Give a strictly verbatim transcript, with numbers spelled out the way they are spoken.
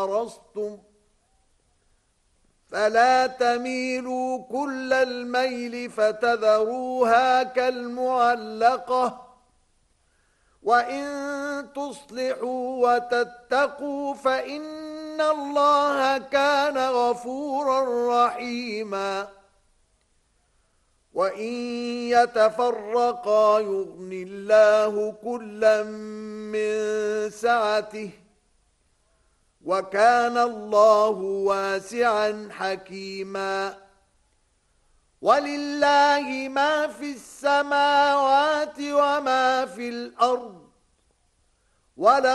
حرصتم فلا تميلوا كل الميل فتذروها كالمعلقة وإن تصلحوا وتتقوا فإن الله كان غفورا رحيما وإن يتفرقا يغن الله كلا من سعته وكان الله واسعا حكيما ولله ما في السماوات وما في الأرض ولا